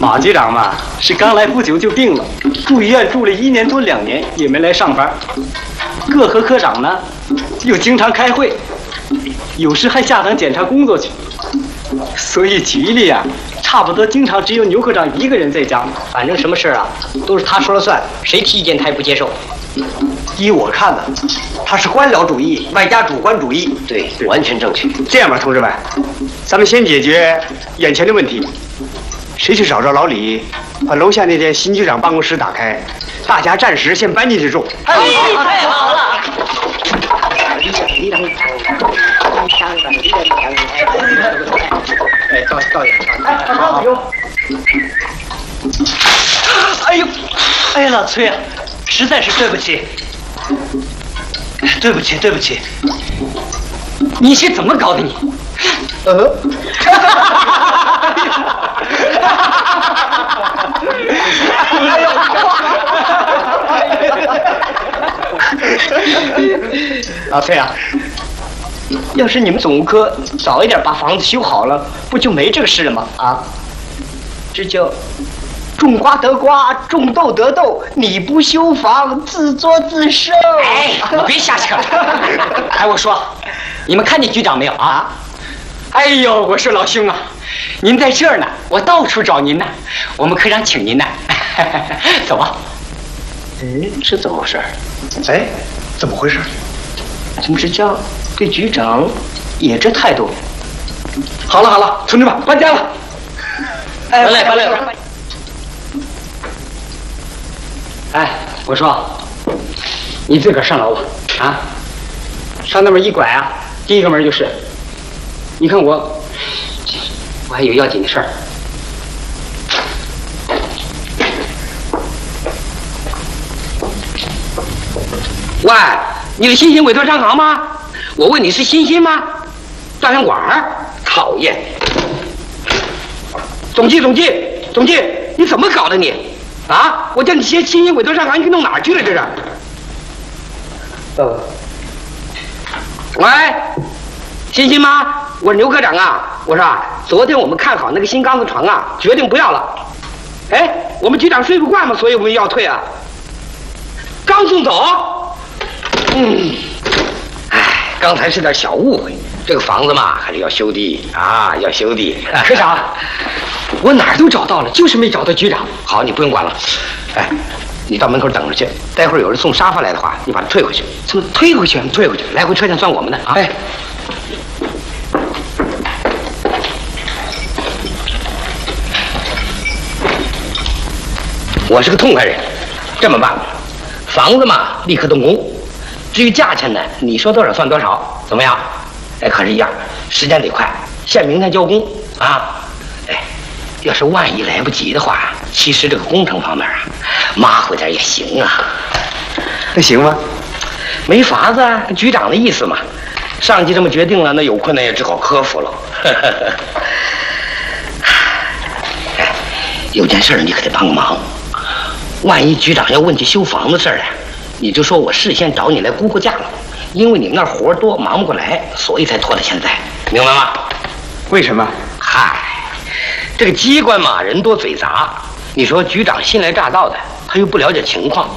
马局长嘛，是刚来不久就病了，住医院住了1年多2年，也没来上班。各科科长呢，又经常开会，有时还下岗检查工作去。所以局里啊，差不多经常只有牛科长一个人在家。 反正什么事啊，都是他说了算，谁提意见他也不接受。 依我看呢，他是官僚主义外加主观主义。 对，完全正确。 这样吧，同志们，咱们先解决眼前的问题。谁去找着老李，把楼下那间新局长办公室打开，大家暂时先搬进去住。 太好了！ 哎，倒点。 哎呀，老崔啊，实在是对不起，对不起，你是怎么搞的你？ 老崔啊，要是你们总务科早一点把房子修好了，不就没这个事了吗？啊，这叫种瓜得瓜，种豆得豆，你不修房，自作自受。 哎，你别瞎扯了。哎，我说，你们看见局长没有啊？哎呦，我说老兄啊，您在这儿呢，我到处找您呢。我们科长请您呢。走吧。 这怎么回事？ 哎，怎么回事？ 怎么这叫对局长也这态度？ 好了，同志们，搬家了。 哎，搬来。 哎，我说，你自个儿上楼吧。啊，上那边一拐啊，第一个门就是。你看我还有要紧的事儿。喂，你是新兴委托商行吗？我问你是新兴吗？照相馆儿？讨厌！总计，你怎么搞的你？啊！我叫你新兴委托商行，你弄哪儿去了？这是？喂，新兴吗？我是牛科长啊！我说啊，昨天我们看好那个新钢丝床啊，决定不要了。哎，我们局长睡不惯嘛，所以我们要退啊。刚送走。刚才是点小误会，这个房子嘛，还是要修的啊，要修的。科长，我哪儿都找到了，就是没找到局长。好，你不用管了。哎，你到门口等着去，待会儿有人送沙发来的话，你把它退回去。怎么退回去？退回去，来回车钱算我们的啊。哎。我是个痛快人，这么办吧，房子嘛，立刻动工。至于价钱呢，你说多少算多少，怎么样？哎，可是一样，时间得快，限明天交工啊。哎，要是万一来不及的话，其实这个工程方面啊，马虎点也行啊。 那行吗？ 没法子啊，局长的意思嘛。上级这么决定了，那有困难也只好克服了。哎，有件事你可得帮个忙。万一局长要问起修房子事儿啊，你就说我事先找你来估价了，因为你们那儿活多，忙不过来，所以才拖到现在，明白吗？ 为什么？ 嗨，这个机关嘛，人多嘴杂，你说局长新来乍到的，他又不了解情况，